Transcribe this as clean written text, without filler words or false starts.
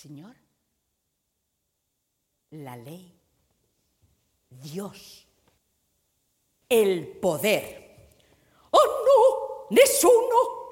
Señor, la ley, Dios, el poder. ¡Oh no! ¡Nessuno!